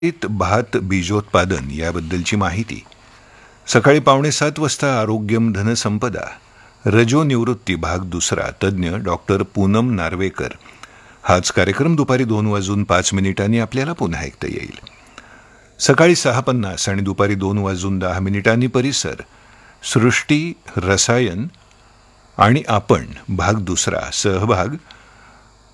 भात बीजोत्पादन याबद्दलची माहिती. सकाळी 6:45 वाजता आरोग्यम धनसंपदा रजोनिवृत्ती भाग दुसरा तज्ज्ञ डॉक्टर पूनम नार्वेकर. हाच कार्यक्रम दुपारी 2:05 आपल्याला पुन्हा ऐकता येईल. सकाळी 6:50 आणि दुपारी 2:10 परिसर सृष्टी रसायन आणि आपण भाग दुसरा सहभाग